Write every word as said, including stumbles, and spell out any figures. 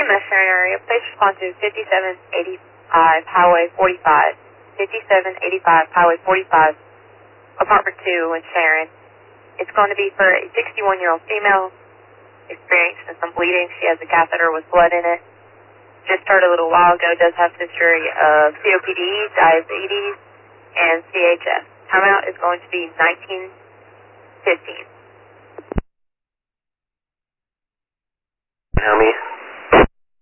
M S Sharon area, please respond to fifty-seven eighty-five Highway forty-five. fifty-seven eighty-five Highway forty-five, apartment two in Sharon. It's going to be for a sixty-one-year-old female experiencing some bleeding. She has a catheter with blood in it. Just started a little while ago, does have history of C O P D, diabetes, and C H F. Timeout is going to be nineteen fifteen. How many?